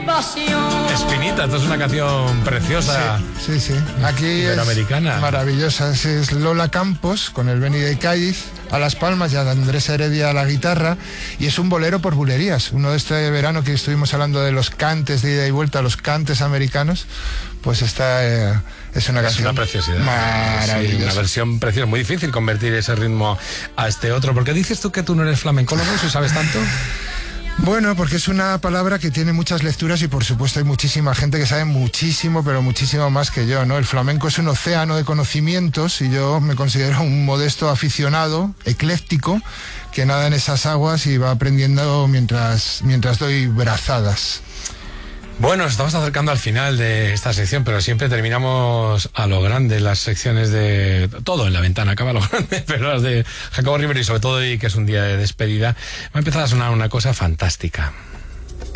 Espinita, esto es una canción preciosa. Sí, sí. Aquí iberoamericana. Es maravillosa. Es Lola Campos con el Beni de Cádiz a las palmas y a Andrés Heredia a la guitarra, y es un bolero por bulerías. Uno de este verano que estuvimos hablando de los cantes de ida y vuelta, los cantes americanos, pues esta es una canción. Es una preciosidad. Maravillosa. Sí, una versión preciosa. Muy difícil convertir ese ritmo a este otro. ¿Por qué dices tú que tú no eres flamencólogo si sabes tanto? Bueno, porque es una palabra que tiene muchas lecturas y por supuesto hay muchísima gente que sabe muchísimo, pero muchísimo más que yo, ¿no? El flamenco es un océano de conocimientos y yo me considero un modesto aficionado, ecléctico, que nada en esas aguas y va aprendiendo mientras doy brazadas. Bueno, nos estamos acercando al final de esta sección, pero siempre terminamos a lo grande las secciones de... Todo en la ventana acaba a lo grande, pero las de Jacobo Rivero y sobre todo hoy, que es un día de despedida, va a empezar a sonar una cosa fantástica.